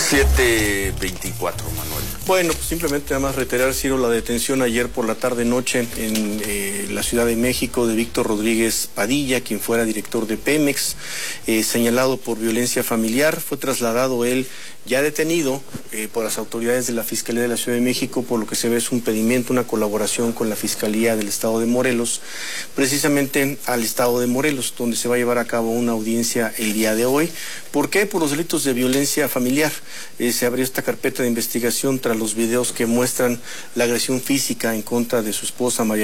7:24, Manuel. Bueno, pues simplemente nada más reiterar, Ciro, la detención ayer por la tarde-noche en la Ciudad de México de Víctor Rodríguez Padilla, quien fuera director de Pemex, señalado por violencia familiar. Fue trasladado él ya detenido por las autoridades de la Fiscalía de la Ciudad de México, por lo que se ve es un pedimento, una colaboración con la Fiscalía del Estado de Morelos, precisamente al Estado de Morelos, donde se va a llevar a cabo una audiencia el día de hoy. ¿Por qué? Por los delitos de violencia familiar. Se abrió esta carpeta de investigación tras los videos que muestran la agresión física en contra de su esposa, María